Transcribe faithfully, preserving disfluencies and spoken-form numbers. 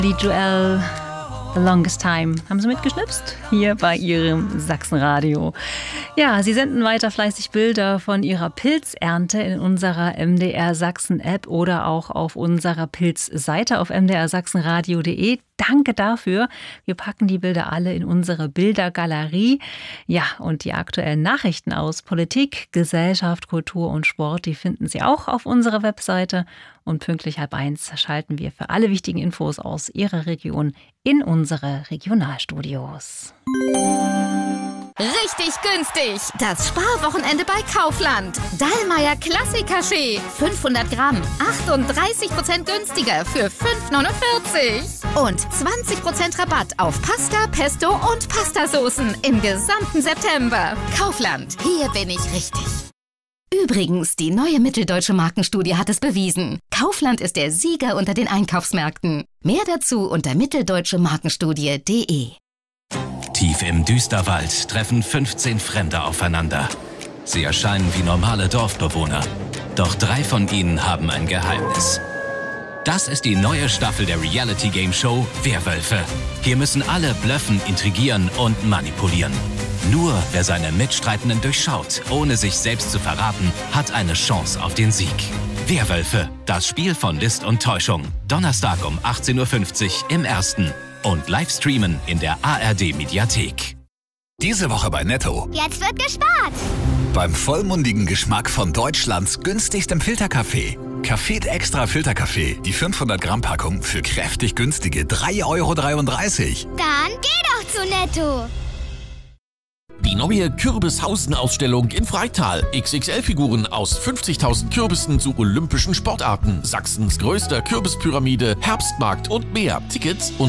Die Joelle, The Longest Time. Haben Sie mitgeschnipst? Hier bei Ihrem Sachsenradio. Ja, Sie senden weiter fleißig Bilder von Ihrer Pilzernte in unserer M D R Sachsen App oder auch auf unserer Pilzseite auf m d r sachsenradio punkt de. Danke dafür. Wir packen die Bilder alle in unsere Bildergalerie. Ja, und die aktuellen Nachrichten aus Politik, Gesellschaft, Kultur und Sport, die finden Sie auch auf unserer Webseite. Und pünktlich halb eins schalten wir für alle wichtigen Infos aus Ihrer Region in unsere Regionalstudios. Richtig günstig! Das Sparwochenende bei Kaufland. Dallmayr Klassik-Kaffee. fünfhundert Gramm. achtunddreißig Prozent günstiger für fünf neunundvierzig. Und zwanzig Prozent Rabatt auf Pasta, Pesto und Pastasoßen im gesamten September. Kaufland. Hier bin ich richtig. Übrigens, die neue Mitteldeutsche Markenstudie hat es bewiesen. Kaufland ist der Sieger unter den Einkaufsmärkten. Mehr dazu unter mitteldeutsche markenstudie punkt de. Tief im Düsterwald treffen fünfzehn Fremde aufeinander. Sie erscheinen wie normale Dorfbewohner. Doch drei von ihnen haben ein Geheimnis. Das ist die neue Staffel der Reality-Game-Show Werwölfe. Hier müssen alle blöffen, intrigieren und manipulieren. Nur wer seine Mitstreitenden durchschaut, ohne sich selbst zu verraten, hat eine Chance auf den Sieg. Werwölfe, das Spiel von List und Täuschung. Donnerstag um achtzehn Uhr fünfzig im Ersten. Und live streamen in der A R D-Mediathek. Diese Woche bei Netto. Jetzt wird gespart. Beim vollmundigen Geschmack von Deutschlands günstigstem Filterkaffee. Café Extra Filterkaffee. Die fünfhundert Gramm Packung für kräftig günstige drei Euro dreiunddreißig. Dann geh doch zu Netto. Die neue Kürbishausen-Ausstellung in Freital. X X L-Figuren aus fünfzigtausend Kürbissen zu olympischen Sportarten. Sachsens größter Kürbispyramide, Herbstmarkt und mehr. Tickets und